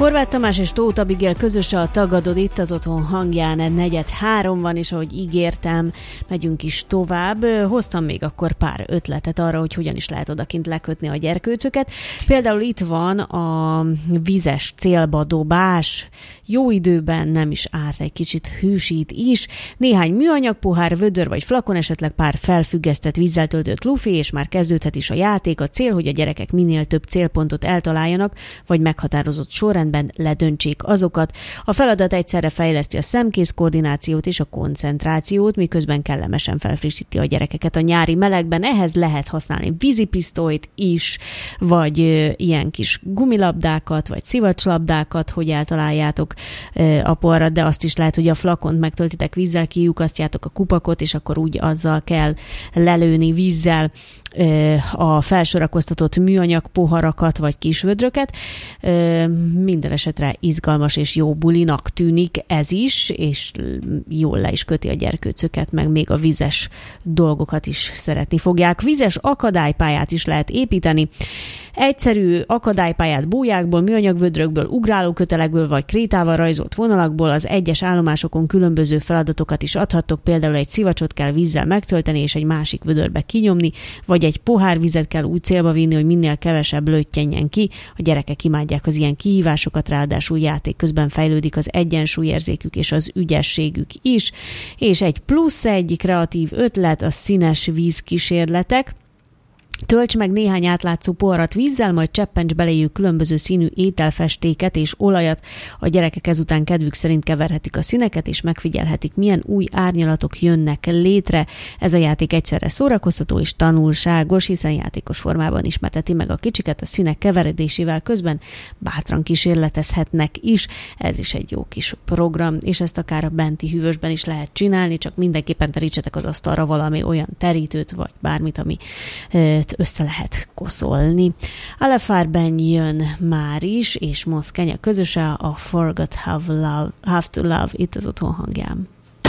Horváth Tamás és Tóth Abigail közös a Tagadod itt az Otthon hangján, 4:03 van, és ahogy ígértem, megyünk is tovább. Hoztam még akkor pár ötletet arra, hogy hogyan is lehet odakint lekötni a gyerkőcöket. Például itt van a vizes célba dobás. Jó időben nem is árt, egy kicsit hűsít is. Néhány műanyag pohár, vödör vagy flakon, esetleg pár felfüggesztett vízzel töltött lufi, és már kezdődhet is a játék. A cél, hogy a gyerekek minél több célpontot eltaláljanak, vagy meghatározott sorrendben ledöntsék azokat. A feladat egyszerre fejleszti a szemkész koordinációt és a koncentrációt, miközben kellemesen felfrissíti a gyerekeket a nyári melegben. Ehhez lehet használni vízipisztolyt is, vagy ilyen kis gumilabdákat, vagy szivacslabdákat, hogy eltaláljátok a poharat, de azt is lehet, hogy a flakont megtöltitek vízzel, kilyukasztjátok a kupakot, és akkor úgy azzal kell lelőni vízzel a felsorakoztatott műanyag poharakat vagy kisvödröket. Minden esetre izgalmas és jó bulinak tűnik ez is, és jól le is köti a gyerkőcöket, meg még a vizes dolgokat is szeretni fogják. Vizes akadálypályát is lehet építeni. Egyszerű akadálypályát bójákból, műanyagvödrökből, ugrálókötelekből vagy krétával rajzolt vonalakból. Az egyes állomásokon különböző feladatokat is adhattok, például egy szivacsot kell vízzel megtölteni és egy másik vödörbe kinyomni, vagy egy pohár vizet kell úgy célba vinni, hogy minél kevesebb löttyenjen ki. A gyerekek imádják az ilyen kihívásokat, ráadásul játék közben fejlődik az egyensúlyérzékük és az ügyességük is. És egy kreatív ötlet, a színes vízkísérletek. Tölts meg néhány átlátszó poharat vízzel, majd cseppents beléjük különböző színű ételfestéket és olajat. A gyerekek ezután kedvük szerint keverhetik a színeket, és megfigyelhetik, milyen új árnyalatok jönnek létre. Ez a játék egyszerre szórakoztató és tanulságos, hiszen játékos formában ismerteti meg a kicsiket a színek keveredésével, közben bátran kísérletezhetnek is. Ez is egy jó kis program, és ezt akár a benti hűvösben is lehet csinálni, csak mindenképpen terítsetek az asztalra valami olyan terítőt, vagy bármit, ami össze lehet koszolni. Alefarben jön már is, és Mosz Kenya közöse a Forgot Have to Love itt az Otthon hangján.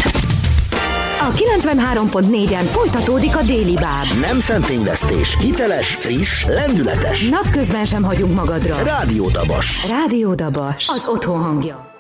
A 93.4-en folytatódik a Déli Báb. Nem szemfényvesztés, hiteles, friss, lendületes. Napközben sem hagyunk magadra. Rádió Dabas. Rádió Dabas. Az Otthon hangja.